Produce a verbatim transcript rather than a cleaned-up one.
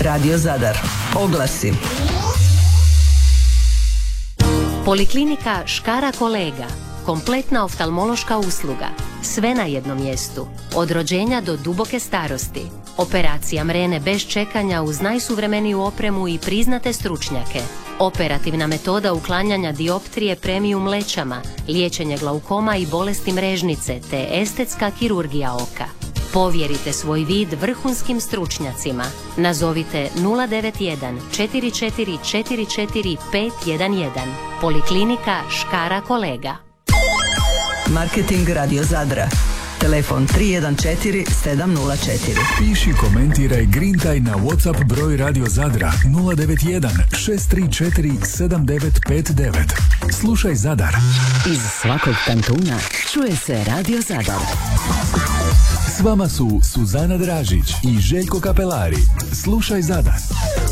Radio Zadar. Oglasi. Poliklinika Škara Kolega. Kompletna oftalmološka usluga. Sve na jednom mjestu. Od rođenja do duboke starosti. Operacija mrene bez čekanja uz najsuvremeniju opremu i priznate stručnjake. Operativna metoda uklanjanja dioptrije premium lećama, liječenje glaukoma i bolesti mrežnice te estetska kirurgija oka. Povjerite svoj vid vrhunskim stručnjacima. Nazovite nula devet jedan četiri četiri četiri četiri pet jedan jedan. Poliklinika Škara Kolega. Marketing Radio Zadra. Telefon tri jedan četiri sedam nula četiri. Piši, komentiraj, grintaj na WhatsApp broj Radio Zadra nula devet jedan šest tri četiri sedam devet pet devet. Slušaj Zadar. Iz svakog kantuna čuje se Radio Zadar. S vama su Suzana Dražić i Željko Kapelari. Slušaj Zadar.